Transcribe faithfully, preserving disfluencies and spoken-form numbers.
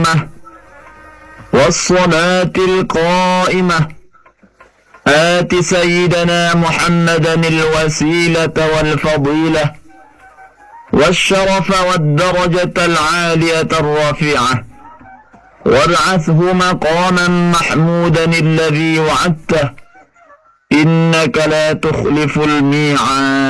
والصلاة القائمة آت سيدنا محمدا الوسيلة والفضيلة والشرف والدرجة العالية الرافعة، وابعثه مقاما محمودا الذي وعدته، إنك لا تخلف الميعاد.